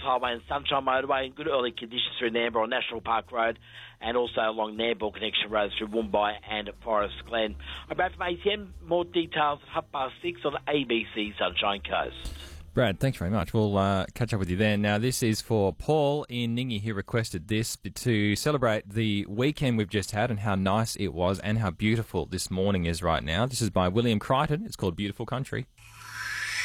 Highway and Sunshine Motorway, and good early conditions through Nambour on National Park Road, and also along Nambour Connection Road through Woombye and Forest Glen. I'm Brad from ATM. More details at 6:30 on ABC Sunshine Coast. Brad, thanks very much. We'll catch up with you then. Now, this is for Paul in Ningi, who requested this to celebrate the weekend we've just had and how nice it was and how beautiful this morning is right now. This is by William Crichton. It's called Beautiful Country.